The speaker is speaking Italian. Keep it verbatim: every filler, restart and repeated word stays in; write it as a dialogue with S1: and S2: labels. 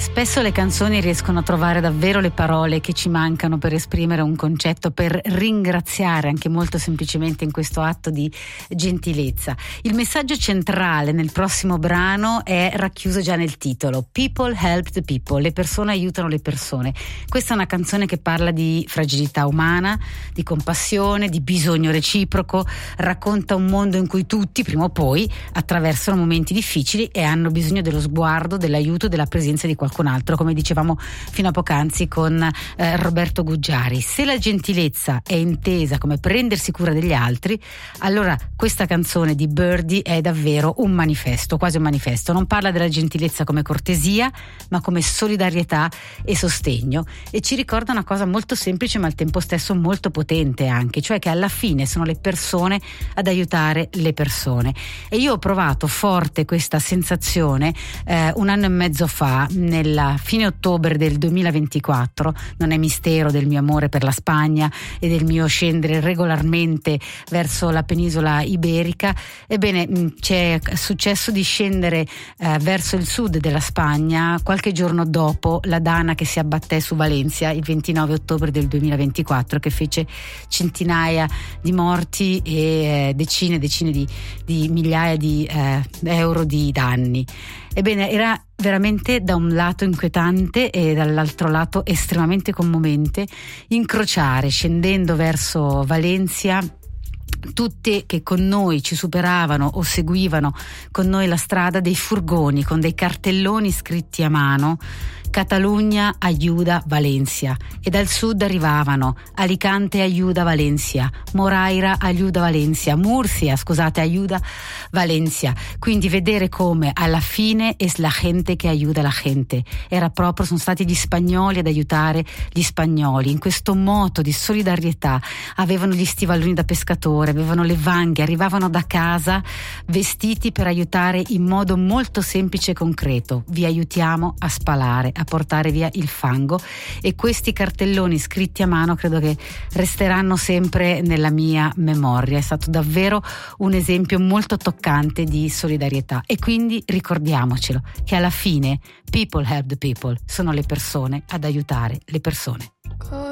S1: Spesso le canzoni riescono a trovare davvero le parole che ci mancano per esprimere un concetto, per ringraziare anche molto semplicemente in questo atto di gentilezza. Il messaggio centrale nel prossimo brano è racchiuso già nel titolo: People help the people, le persone aiutano le persone. Questa è una canzone che parla di fragilità umana, di compassione, di bisogno reciproco, racconta un mondo in cui tutti prima o poi attraversano momenti difficili e hanno bisogno dello sguardo, dell'aiuto, della presenza di qualcun altro, come dicevamo fino a poc'anzi con eh, Roberto Guggiari. Se la gentilezza è intesa come prendersi cura degli altri, allora questa canzone di Birdie è davvero un manifesto, quasi un manifesto. Non parla della gentilezza come cortesia, ma come solidarietà e sostegno, e ci ricorda una cosa molto semplice ma al tempo stesso molto potente anche, cioè che alla fine sono le persone ad aiutare le persone. E io ho provato forte questa sensazione eh, un anno e mezzo fa, nella fine ottobre del duemilaventiquattro. Non è mistero del mio amore per la Spagna e del mio scendere regolarmente verso la penisola iberica. Ebbene, ci è successo di scendere eh, verso il sud della Spagna qualche giorno dopo la dana che si abbatté su Valencia il ventinove ottobre del duemilaventiquattro, che fece centinaia di morti e eh, decine e decine di, di migliaia di eh, euro di danni. Ebbene, era veramente da un lato inquietante e dall'altro lato estremamente commovente incrociare, scendendo verso Valencia, tutte che con noi ci superavano o seguivano con noi la strada, dei furgoni con dei cartelloni scritti a mano: Catalunya aiuta Valencia, e dal sud arrivavano Alicante aiuta Valencia, Moraira aiuta Valencia, Murcia, scusate, aiuta Valencia. Quindi vedere come alla fine è la gente che aiuta la gente. Era proprio, sono stati gli spagnoli ad aiutare gli spagnoli in questo moto di solidarietà. Avevano gli stivalloni da pescatore, avevano le vanghe, arrivavano da casa vestiti per aiutare in modo molto semplice e concreto: vi aiutiamo a spalare, a portare via il fango. E questi cartelloni scritti a mano credo che resteranno sempre nella mia memoria. È stato davvero un esempio molto toccante di solidarietà, e quindi ricordiamocelo che alla fine people help the people, sono le persone ad aiutare le persone.